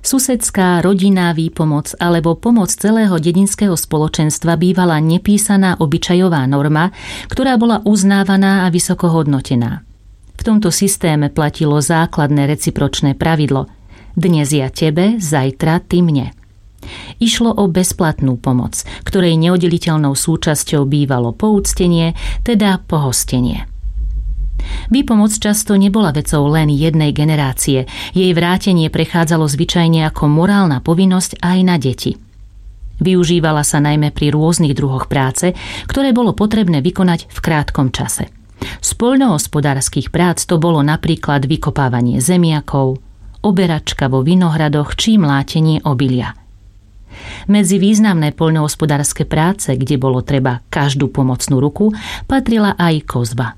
Susedská, rodinná výpomoc alebo pomoc celého dedinského spoločenstva bývala nepísaná obyčajová norma, ktorá bola uznávaná a vysoko hodnotená. V tomto systéme platilo základné recipročné pravidlo: dnes ja tebe, zajtra ty mne. Išlo o bezplatnú pomoc, ktorej neoddeliteľnou súčasťou bývalo poúctenie, teda pohostenie. Výpomoc často nebola vecou len jednej generácie. Jej vrátenie prechádzalo zvyčajne ako morálna povinnosť aj na deti. Využívala sa najmä pri rôznych druhoch práce, ktoré bolo potrebné vykonať v krátkom čase. Z poľnohospodárskych prác to bolo napríklad vykopávanie zemiakov, oberačka vo vinohradoch či mlátenie obilia. Medzi významné poľnohospodárske práce, kde bolo treba každú pomocnú ruku, patrila aj kozba.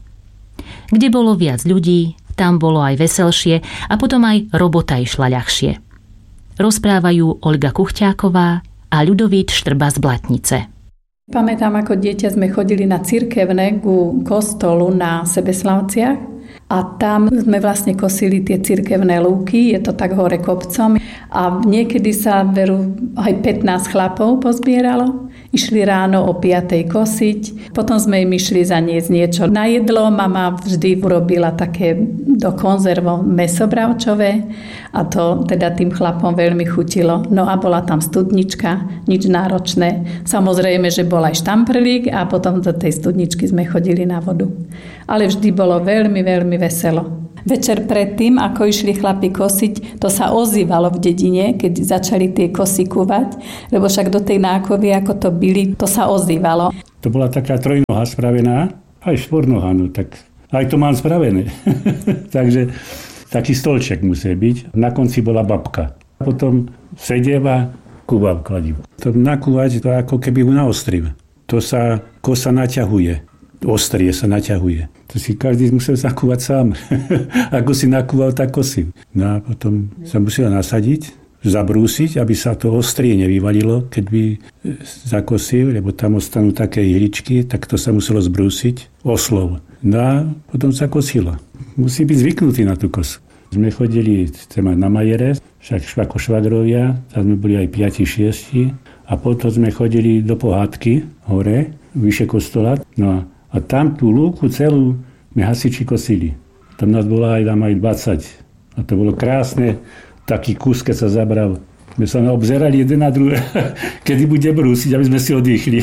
Kde bolo viac ľudí, tam bolo aj veselšie a potom aj robota išla ľahšie. Rozprávajú Olga Kuchťáková a Ľudovít Štrba z Blatnice. Pamätám, ako dieťa sme chodili na cirkevné ku kostolu na Sebeslavciach a tam sme vlastne kosili tie cirkevné lúky, je to tak hore kopcom a niekedy sa veru aj 15 chlapov pozbieralo. Išli ráno o 5:00 kosiť, potom sme im išli zaniesť niečo na jedlo. Mama vždy urobila také do konzervov mäso bravčové a to teda tým chlapom veľmi chutilo. No a bola tam studnička, nič náročné. Samozrejme, že bol aj štamprlík a potom do tej studničky sme chodili na vodu. Ale vždy bolo veľmi, veľmi veselo. Večer predtým, ako išli chlapi kosiť, to sa ozývalo v dedine, keď začali tie kosy kúvať, lebo však do tej nákovy, ako to byli, to sa ozývalo. To bola taká trojnoha spravená, aj štvornoha, no tak aj to mám spravené. Takže taký stolček musí byť. Na konci bola babka. Potom sedieva, kúva v kladivu. To nakúvať, to ako keby ho naostril. To sa kosa naťahuje. Ostrie sa naťahuje. To si každý musel zakúvať sám. Ako si nakúval, tak kosil. No a potom sa musela nasadiť, zabrúsiť, aby sa to ostrie nevyvalilo, keď by zakosil, lebo tam ostanú také ihličky, tak to sa muselo zbrúsiť oslov. No a potom sa kosilo. Musí byť zvyknutý na tú kosu. Sme chodili na Majere, však ako švagrovia, tam sme boli aj 5-6 a potom sme chodili do pohádky hore, vyše kostola. No a tam tú lúku celú my hasiči kosili. Tam nás bolo aj 20. A to bolo krásne, taký kus, keď sa zabral. My sa obzerali jeden na druhé, kedy bude brúsiť, aby sme si oddychli.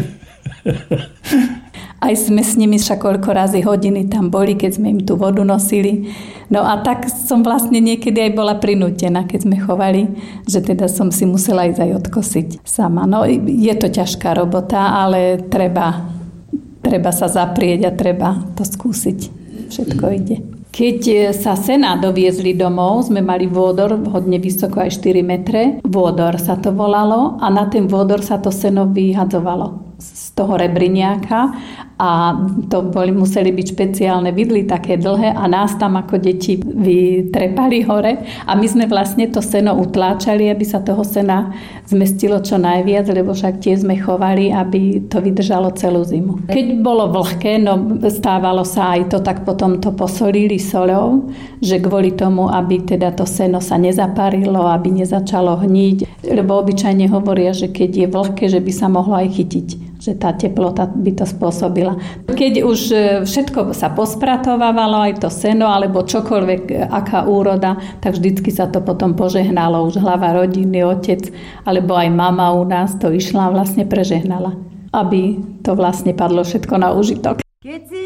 Aj sme s nimi však koľko razy hodiny tam boli, keď sme im tú vodu nosili. No a tak som vlastne niekedy aj bola prinútená, keď sme chovali, že teda som si musela ísť aj odkosiť sama. No je to ťažká robota, ale treba sa zaprieť a treba to skúsiť. Všetko ide. Keď sa sená doviezli domov, sme mali vôdor, hodne vysoko, aj 4 metre. Vôdor sa to volalo a na ten vôdor sa to seno vyhadzovalo z toho rebriniaka a to museli byť špeciálne vidly také dlhé a nás tam ako deti vytrepali hore a my sme vlastne to seno utláčali, aby sa toho sena zmestilo čo najviac, lebo však tie sme chovali, aby to vydržalo celú zimu. Keď bolo vlhké, no stávalo sa aj to, tak potom to posolili soľou, že kvôli tomu, aby teda to seno sa nezaparilo, aby nezačalo hniť, lebo obyčajne hovoria, že keď je vlhké, že by sa mohlo aj chytiť, že tá teplota by to spôsobila. Keď už všetko sa pospratovávalo, aj to seno, alebo čokoľvek, aká úroda, tak vždycky sa to potom požehnalo. Už hlava rodiny, otec, alebo aj mama u nás to išla a vlastne prežehnala, aby to vlastne padlo všetko na úžitok. Keď si